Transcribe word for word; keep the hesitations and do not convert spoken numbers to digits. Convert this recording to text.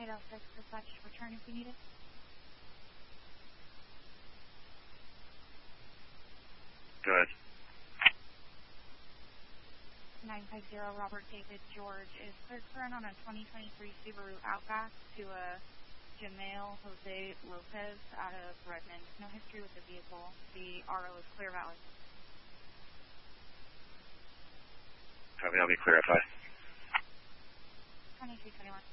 eight oh six, dispatch, return if you need it. Go ahead. nine five zero, Robert David George is cleared to run on a twenty twenty-three Subaru Outback to a Jamail Jose Lopez out of Redmond. No history with the vehicle. The R O is clear valid. Copy, I'll be clear at five. twenty-three twenty-one.